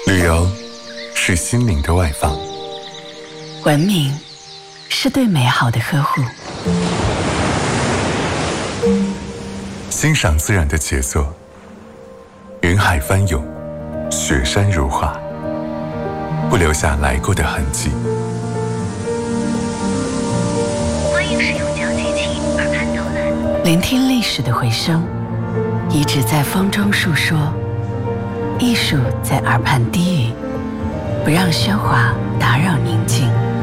旅游是心灵的外放， 文明是对美好的呵护， 欣赏自然的杰作，云海翻涌，雪山如画，不留下来过的痕迹。 欢迎使用交际器耳畔导览， 聆听历史的回声，遗址在风中述说，艺术在耳畔低语，不让喧哗打扰宁静。